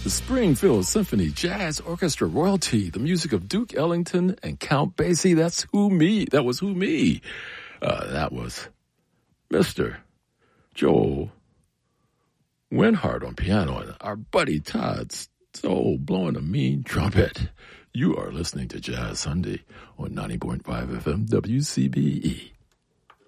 the Springfield Symphony Jazz Orchestra royalty, the music of Duke Ellington and Count Basie. That was who me. That was Mr. Joel Winhart on piano and our buddy Todd Stoll blowing a mean trumpet. You are listening to Jazz Sunday on 90.5 FM WCBE.